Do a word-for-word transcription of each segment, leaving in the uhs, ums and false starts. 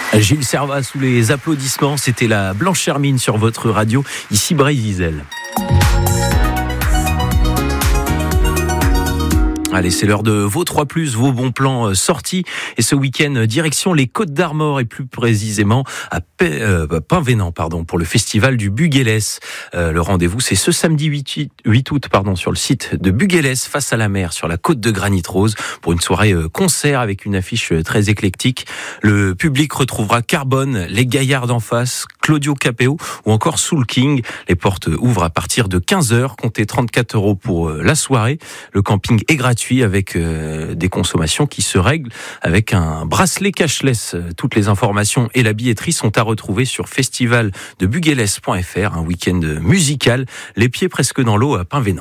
Gilles Servat sous les applaudissements, c'était la Blanche Hermine sur votre radio, ici Brésil. Allez, c'est l'heure de vos trois plus, vos bons plans sortis. Et ce week-end, direction les Côtes d'Armor et plus précisément à P- euh, Pinvenant, pardon, pour le festival du Buguélès. Euh, le rendez-vous, c'est ce samedi huit août, pardon, sur le site de Buguélès, face à la mer, sur la côte de Granit Rose, pour une soirée concert avec une affiche très éclectique. Le public retrouvera Carbone, Les Gaillards d'en face, Claudio Capéo ou encore Soul King. Les portes ouvrent à partir de quinze heures. Comptez trente-quatre euros pour la soirée. Le camping est gratuit avec euh, des consommations qui se règlent avec un bracelet cashless. Toutes les informations et la billetterie sont à retrouver sur festival de buguélès point f r. Un week-end musical, les pieds presque dans l'eau à Pinvenant.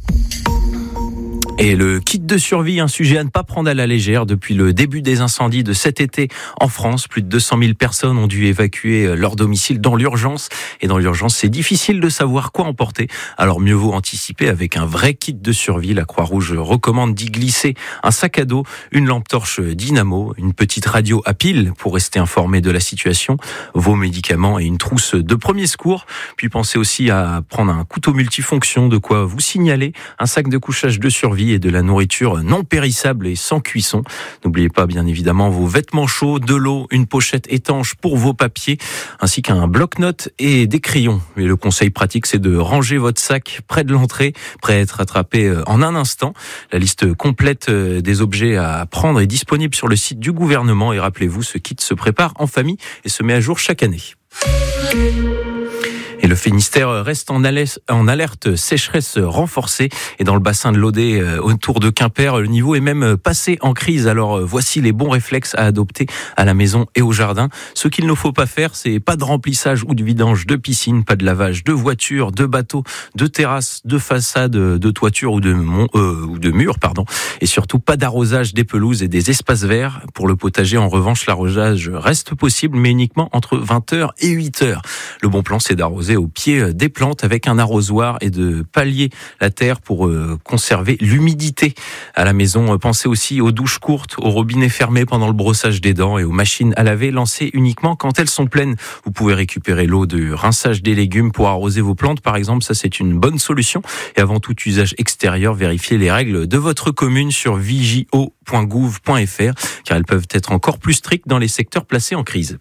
Et le kit de survie, un sujet à ne pas prendre à la légère. Depuis le début des incendies de cet été en France, plus de deux cent mille personnes ont dû évacuer leur domicile dans l'urgence. Et dans l'urgence, c'est difficile de savoir quoi emporter. Alors mieux vaut anticiper avec un vrai kit de survie. La Croix-Rouge recommande d'y glisser un sac à dos, une lampe torche dynamo, une petite radio à pile pour rester informé de la situation, vos médicaments et une trousse de premier secours. Puis pensez aussi à prendre un couteau multifonction, de quoi vous signaler, un sac de couchage de survie et de la nourriture non périssable et sans cuisson. N'oubliez pas bien évidemment vos vêtements chauds, de l'eau, une pochette étanche pour vos papiers, ainsi qu'un bloc-notes et des crayons. Et le conseil pratique, c'est de ranger votre sac près de l'entrée, prêt à être attrapé en un instant. La liste complète des objets à prendre est disponible sur le site du gouvernement. Et rappelez-vous, ce kit se prépare en famille et se met à jour chaque année. Et le Finistère reste en alerte, en alerte sécheresse renforcée. Et dans le bassin de l'Audet, autour de Quimper, le niveau est même passé en crise. Alors voici les bons réflexes à adopter à la maison et au jardin. Ce qu'il ne faut pas faire, c'est pas de remplissage ou de vidange de piscine, pas de lavage de voitures, de bateaux, de terrasses, de façades, de toitures ou de, mon, euh, ou de murs, pardon. Et surtout pas d'arrosage des pelouses et des espaces verts. Pour le potager, en revanche, l'arrosage reste possible, mais uniquement entre vingt heures et huit heures. Le bon plan, c'est d'arroser au pied des plantes avec un arrosoir et de pallier la terre pour conserver l'humidité. À la maison, pensez aussi aux douches courtes, aux robinets fermés pendant le brossage des dents et aux machines à laver lancées uniquement quand elles sont pleines. Vous pouvez récupérer l'eau de rinçage des légumes pour arroser vos plantes, par exemple. Ça, c'est une bonne solution. Et avant tout usage extérieur, vérifiez les règles de votre commune sur vigio point gouv point f r, car elles peuvent être encore plus strictes dans les secteurs placés en crise.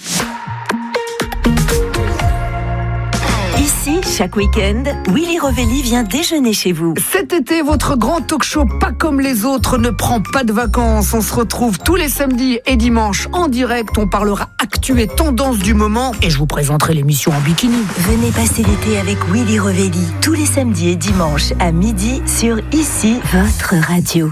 Ici, chaque week-end, Willy Revelli vient déjeuner chez vous. Cet été, votre grand talk-show pas comme les autres ne prend pas de vacances. On se retrouve tous les samedis et dimanches en direct. On parlera actu et tendance du moment et je vous présenterai l'émission en bikini. Venez passer l'été avec Willy Revelli tous les samedis et dimanches à midi sur Ici, votre radio.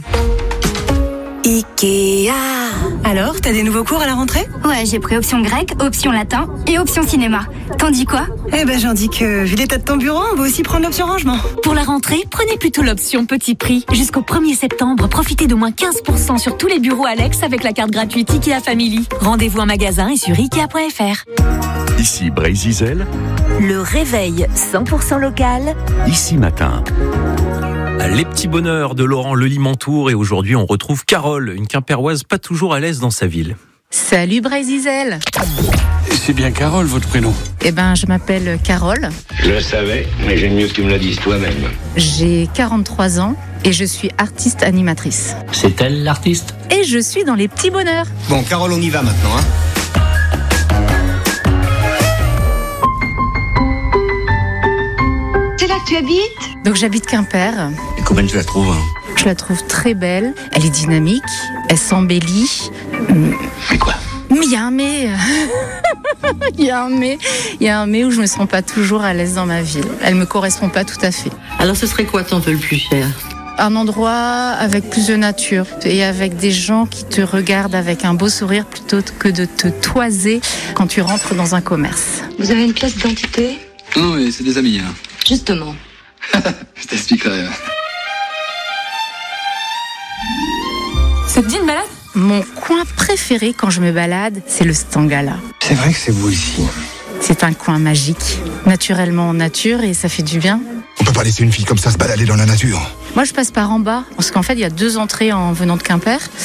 Ikea. Alors, t'as des nouveaux cours à la rentrée ? Ouais, j'ai pris option grec, option latin et option cinéma. T'en dis quoi ? Eh ben, j'en dis que, vu l'état de ton bureau, on va aussi prendre l'option rangement. Pour la rentrée, prenez plutôt l'option petit prix. Jusqu'au premier septembre, profitez d'au moins quinze pour cent sur tous les bureaux Alex avec la carte gratuite Ikea Family. Rendez-vous en magasin et sur ikea point f r. Ici Brésil. Le réveil cent pour cent local. Ici matin. Les petits bonheurs de Laurent Lelimantour, et aujourd'hui on retrouve Carole, une Quimpéroise pas toujours à l'aise dans sa ville. Salut Brésil. C'est bien Carole votre prénom ? Eh ben je m'appelle Carole. Je le savais, mais j'aime mieux que tu me le dises toi-même. J'ai quarante-trois ans et je suis artiste animatrice. C'est elle l'artiste ? Et je suis dans les petits bonheurs. Bon Carole, on y va maintenant hein. C'est là que tu habites ? Donc j'habite Quimper. Et comment tu la trouves hein ? Je la trouve très belle, elle est dynamique, elle s'embellit. Mais quoi ? Mais il y a un mais. Il y a un mais. Il y a un mais où je me sens pas toujours à l'aise dans ma ville. Elle me correspond pas tout à fait. Alors ce serait quoi ton peu le plus cher ? Un endroit avec plus de nature et avec des gens qui te regardent avec un beau sourire plutôt que de te toiser quand tu rentres dans un commerce. Vous avez une pièce d'identité ? Non mais c'est des amis hein. Justement. Je t'expliquerai. Ça te dit une balade ? Mon coin préféré quand je me balade, c'est le Stangala. C'est vrai que c'est beau ici. C'est un coin magique, naturellement en nature et ça fait du bien. On peut pas laisser une fille comme ça se balader dans la nature. Moi je passe par en bas, parce qu'en fait il y a deux entrées en venant de Quimper.